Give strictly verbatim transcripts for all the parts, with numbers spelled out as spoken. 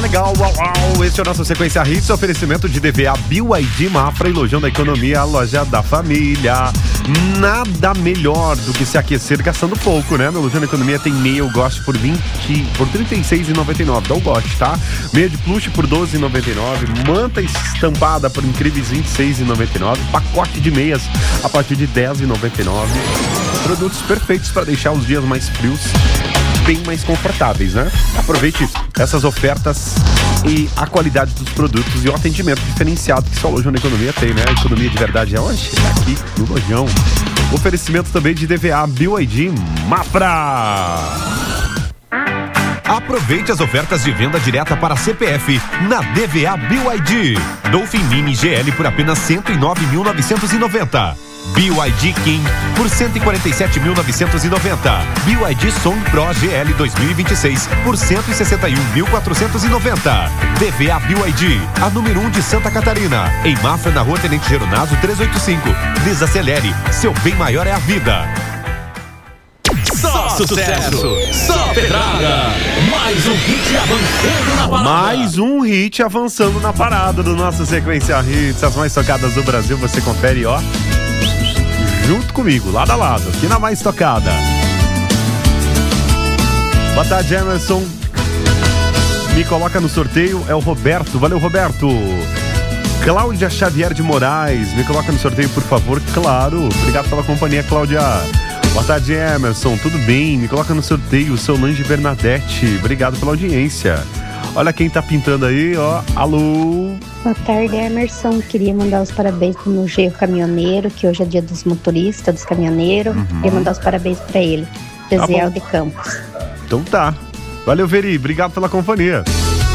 legal, uau, uau. Esse é o nosso Sequência Hits, oferecimento de D V A B Y D Mafra e Lojão da Economia, a loja da família. Nada melhor do que se aquecer gastando pouco, né? No Lojão da Economia tem meia eu gosto por vinte, por trinta e seis reais e noventa e nove centavos. Dá o goste, tá? Meia de plush por doze reais e noventa e nove centavos. Manta estampada por incríveis vinte e seis reais e noventa e nove centavos. Pacote de meias a partir de dez reais e noventa e nove centavos. Produtos perfeitos para deixar os dias mais frios bem mais confortáveis, né? Aproveite essas ofertas e a qualidade dos produtos e o atendimento diferenciado que só o Lojão da Economia tem, né? A economia de verdade é onde? É aqui no Lojão. Oferecimento também de D V A B Y D Mafra. Aproveite as ofertas de venda direta para C P F na D V A B Y D. Dolphin Mini G L por apenas cento e nove mil novecentos e noventa. B Y D King por cento e quarenta e sete mil novecentos e noventa. B Y D Song Pro G L dois mil e vinte e seis por cento e sessenta e um mil quatrocentos e noventa. D V A B Y D, a número um de Santa Catarina, em Mafra, na Rua Tenente Geronazo trezentos e oitenta e cinco. Desacelere, seu bem maior é a vida. Só sucesso, só pedrada. Mais um hit avançando na parada. Mais um hit avançando na parada do nosso Sequência Hits. As mais tocadas do Brasil, você confere, ó, junto comigo, lado a lado, aqui na mais tocada. Boa tarde, Emerson. Me coloca no sorteio, é o Roberto. Valeu, Roberto. Cláudia Xavier de Moraes, me coloca no sorteio, por favor. Claro, obrigado pela companhia, Cláudia. Boa tarde, Emerson, tudo bem? Me coloca no sorteio, Solange Bernadette. Obrigado pela audiência. Olha quem tá pintando aí, ó. Alô. Boa tarde, Emerson. Queria mandar os parabéns pro meu genro caminhoneiro, que hoje é dia dos motoristas, dos caminhoneiros. Uhum. Queria mandar os parabéns pra ele. Gesiel de Campos. Então tá. Valeu, Veri. Obrigado pela companhia.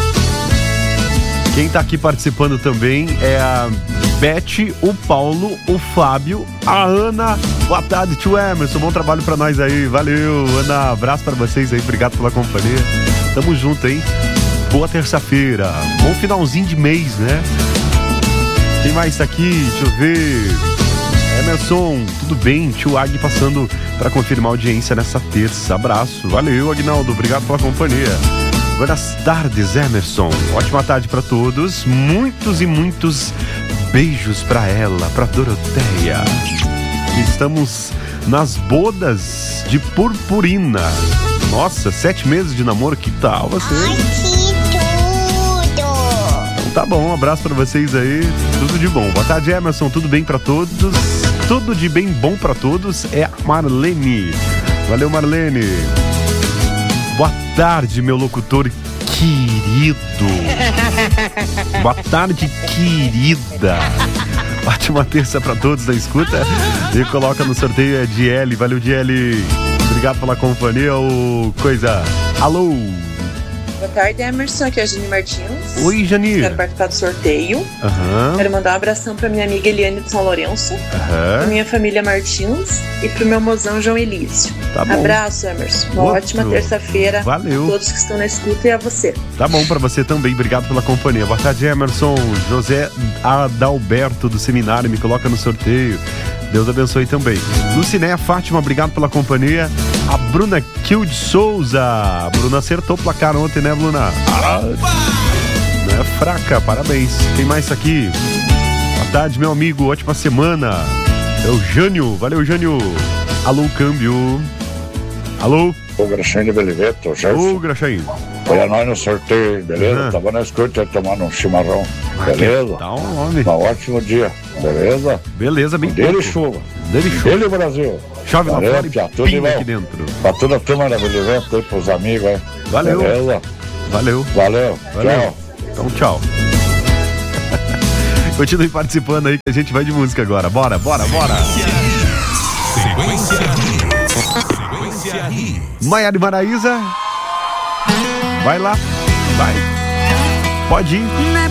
Quem tá aqui participando também é a Beth, o Paulo, o Fábio, a Ana. Boa tarde, tio Emerson. Bom trabalho pra nós aí. Valeu, Ana. Abraço pra vocês aí. Obrigado pela companhia. Tamo junto, hein? Boa terça-feira. Bom finalzinho de mês, né? Quem mais tá aqui? Deixa eu ver. Emerson, tudo bem? Tio Ag passando pra confirmar a audiência nessa terça. Abraço. Valeu, Agnaldo. Obrigado pela companhia. Boas tardes, Emerson. Ótima tarde pra todos. Muitos e muitos beijos pra ela, pra Doroteia. Estamos nas bodas de purpurina. Nossa, sete meses de namoro, que tal você? Ai, que tudo! Então tá bom, um abraço pra vocês aí, tudo de bom. Boa tarde, Emerson, tudo bem pra todos? Tudo de bem bom pra todos é a Marlene. Valeu, Marlene. Boa tarde, meu locutor querido. Boa tarde, querida. Ótima terça pra todos da escuta. E coloca no sorteio é D L. Valeu, D L. Obrigado pela companhia, o coisa. Alô. Boa tarde, Emerson. Aqui é a Jani Martins. Oi, Jani. Quero participar do sorteio. Uhum. Quero mandar um abração pra minha amiga Eliane de São Lourenço, uhum. Pra minha família Martins e pro meu mozão João Elísio. Tá bom. Abraço, Emerson. Uma Outro. ótima terça-feira. Valeu. A todos que estão na escuta e a você. Tá bom pra você também. Obrigado pela companhia. Boa tarde, Emerson. José Adalberto do Seminário me coloca no sorteio. Deus abençoe também. Lucinéia Fátima, obrigado pela companhia. A Bruna Kilde Souza. A Bruna acertou o placar ontem, né, Bruna? Ah, não é fraca, parabéns. Quem mais aqui? Boa tarde, meu amigo. Ótima semana. É o Jânio. Valeu, Jânio. Alô, câmbio. Alô? O Graxinho de Beliveto, Gerson. Ô, Graxinho. Foi a nós no sorteio, beleza? Uhum. Tava na escuta tomando um chimarrão, beleza? Tá um homem. Um ótimo dia, beleza? Beleza, bem Dele pouco. chuva. Dele chuva. Dele Brasil. Chove lá fora e tudo pinga aqui dentro. Pra toda a turma da Beliveto aí, pros amigos aí. Valeu. Beleza? Valeu. Valeu. Valeu. Tchau. Então, tchau. Continue participando aí que a gente vai de música agora. Bora, bora, bora. Sequência Sequência Maiara e Maraísa. Vai lá. Vai. Pode ir.